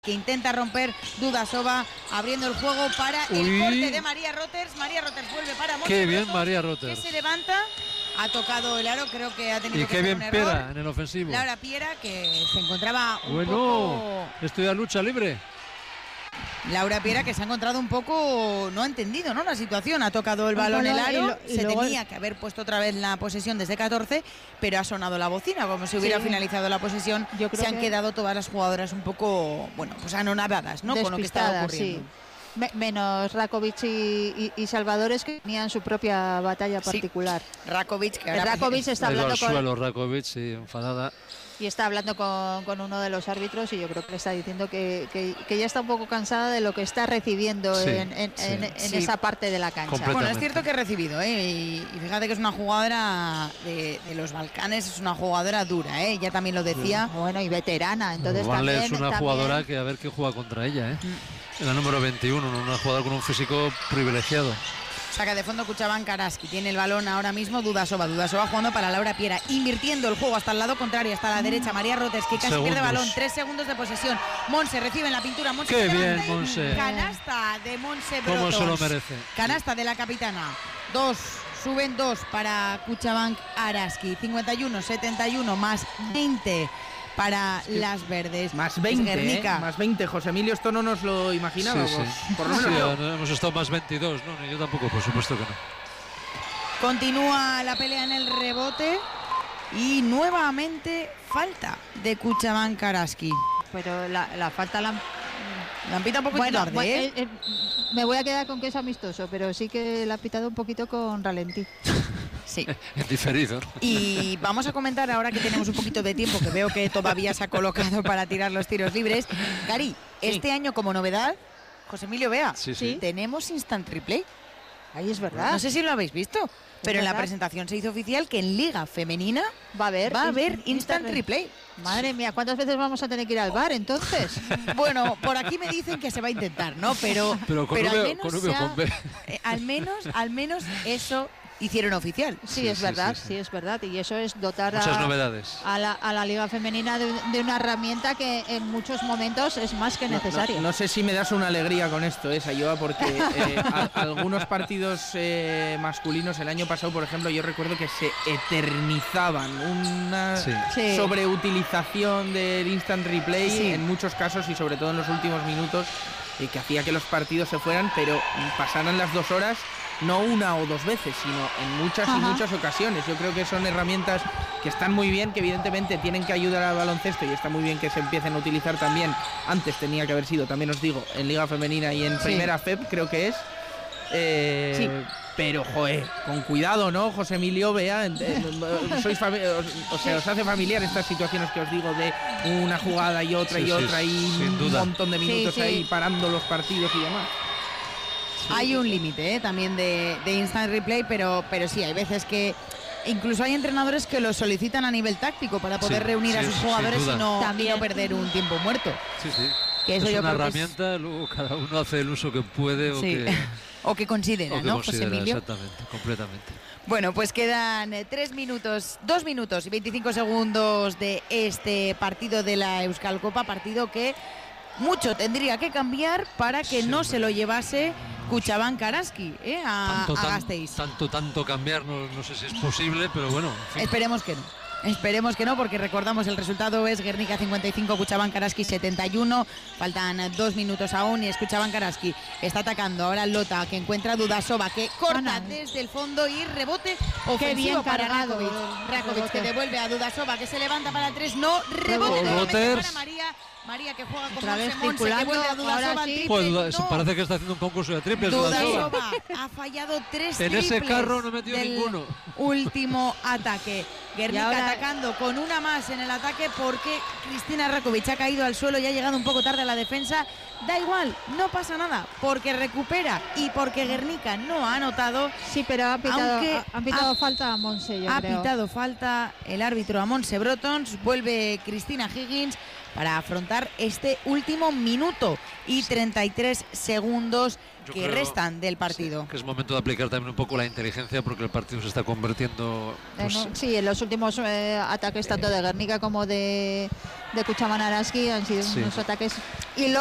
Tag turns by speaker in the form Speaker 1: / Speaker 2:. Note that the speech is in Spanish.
Speaker 1: que intenta romper Dudasova, abriendo el juego para el corte de María Roters. María Roters vuelve para Monse.
Speaker 2: Qué bien
Speaker 1: Brotos,
Speaker 2: María Roters.
Speaker 1: que se levanta, ha tocado el aro, creo que ha tenido
Speaker 2: y
Speaker 1: que
Speaker 2: qué
Speaker 1: hacer
Speaker 2: bien
Speaker 1: un error.
Speaker 2: Pera en el ofensivo.
Speaker 1: Laura Piera, que se encontraba un
Speaker 2: bueno,
Speaker 1: poco...
Speaker 2: esto ya lucha libre.
Speaker 1: Laura Piera, que se ha encontrado un poco, no ha entendido, ¿no?, la situación, ha tocado el balón el aro, se tenía que haber puesto otra vez la posesión desde 14, pero ha sonado la bocina, como si hubiera finalizado la posesión. Se han quedado todas las jugadoras un poco, bueno, pues anonadadas, ¿no?, con lo que estaba ocurriendo.
Speaker 3: Sí. Menos Rakovic y Salvadores, que tenían su propia batalla particular.
Speaker 1: Rakovic, que ahora
Speaker 3: Rakovic está hablando con...
Speaker 2: suelo, Rakovic, sí, enfadada.
Speaker 3: Y está hablando con uno de los árbitros y yo creo que le está diciendo que ya está un poco cansada de lo que está recibiendo en esa parte de la cancha.
Speaker 1: Bueno, es cierto que he recibido, y fíjate que es una jugadora de los Balcanes, es una jugadora dura, ella también lo decía.
Speaker 3: Bueno, y veterana, entonces
Speaker 2: Vanle
Speaker 3: también...
Speaker 2: es una jugadora que a ver qué juega contra ella, la número 21, una jugadora con un físico privilegiado.
Speaker 1: Saca de fondo Kuchaban Karaski, tiene el balón ahora mismo Dudasova jugando para Laura Piera, invirtiendo el juego hasta el lado contrario, hasta la derecha. María Roters, que casi pierde balón, 3 segundos de posesión. Monse recibe en la pintura, Monse.
Speaker 2: Qué bien, Monse.
Speaker 1: Canasta de Monse Brotos.
Speaker 2: ¿Cómo se lo merece?
Speaker 1: Canasta de la capitana. Suben 2 para Kuchaban Karaski, 51-71 más 20 para las verdes.
Speaker 4: Más 20, más 20, José Emilio, esto no nos lo imaginábamos.
Speaker 2: Sí.
Speaker 4: Por lo menos
Speaker 2: hemos estado más 22, ¿no? Yo tampoco, por supuesto que no.
Speaker 1: Continúa la pelea en el rebote y nuevamente falta de Kuchaban Karaski.
Speaker 3: Pero la falta la
Speaker 1: han pitado un poco tarde,
Speaker 3: me voy a quedar con que es amistoso, pero sí que la ha pitado un poquito con ralentí.
Speaker 1: Sí.
Speaker 2: En diferido.
Speaker 1: Y vamos a comentar ahora que tenemos un poquito de tiempo, que veo que todavía se ha colocado para tirar los tiros libres. Cari, este año como novedad, José Emilio Bea, tenemos instant replay.
Speaker 3: Ahí es verdad.
Speaker 1: No sé si lo habéis visto, pero en la presentación se hizo oficial que en Liga Femenina
Speaker 3: va a haber
Speaker 1: instant replay.
Speaker 3: Madre mía, ¿cuántas veces vamos a tener que ir al bar entonces?
Speaker 1: Bueno, por aquí me dicen que se va a intentar, ¿no? Pero al menos eso hicieron oficial.
Speaker 3: Sí, es verdad. Y eso es dotar
Speaker 2: muchas novedades
Speaker 3: a la Liga Femenina de una herramienta que en muchos momentos es más que necesaria.
Speaker 4: No sé si me das una alegría con esto, Sayoa, porque algunos partidos masculinos el año pasado, por ejemplo, yo recuerdo que se eternizaban una sobreutilización del instant replay en muchos casos y sobre todo en los últimos minutos, que hacía que los partidos se fueran, pero pasaran las 2 horas no una o 2 veces, sino en muchas y muchas ocasiones. Yo creo que son herramientas que están muy bien, que evidentemente tienen que ayudar al baloncesto y está muy bien que se empiecen a utilizar también. Antes tenía que haber sido, también os digo, en Liga Femenina y en Primera FEP, creo que es. Pero, con cuidado, ¿no, José Emilio? Bea, os hace familiar estas situaciones que os digo de una jugada y otra y un montón de minutos ahí parando los partidos y demás.
Speaker 1: Hay un límite también de instant replay, pero sí, hay veces que incluso hay entrenadores que lo solicitan a nivel táctico para poder reunir a sus jugadores y no perder un tiempo muerto. Que eso
Speaker 2: es
Speaker 1: yo
Speaker 2: una herramienta, luego cada uno hace el uso que puede
Speaker 1: o que considera, ¿no, José Emilio?
Speaker 2: Exactamente, completamente.
Speaker 1: Bueno, pues quedan 2 minutos y 25 segundos de este partido de la Euskal Copa, partido que mucho tendría que cambiar para que no se lo llevase Kuchaban Karaski a Gasteiz.
Speaker 2: Tanto cambiar, no sé si es posible, pero bueno. En fin.
Speaker 1: Esperemos que no, porque recordamos el resultado es Guernica 55, Kuchaban Karaski 71. Faltan 2 minutos aún y es Kuchaban Karaski. Está atacando ahora Lota, que encuentra a Dudasova, que corta desde el fondo y rebote ofensivo para Rakovic, que devuelve a Dudasova, que se levanta para 3. No, rebote para María, que juega con Monse, que vuelve a Dudasova al triple.
Speaker 2: Parece que está haciendo un concurso de triples.
Speaker 1: Dudasova ha fallado 3 triples.
Speaker 2: En ese carro no metió ninguno.
Speaker 1: Último ataque. Guernica atacando con una más en el ataque porque Cristina Rakovic ha caído al suelo y ha llegado un poco tarde a la defensa. Da igual, no pasa nada, porque recupera y porque Guernica no ha anotado.
Speaker 3: Sí, pero ha pitado falta a Monse, yo creo.
Speaker 1: Ha pitado falta el árbitro a Monse Brotons. Vuelve Cristina Higgins para afrontar este último minuto y 33 segundos que restan del partido.
Speaker 2: Sí, que es momento de aplicar también un poco la inteligencia, porque el partido se está convirtiendo...
Speaker 3: Pues, sí, en los últimos ataques tanto de Guernica como de Cuchaban Araski han sido unos ataques... Y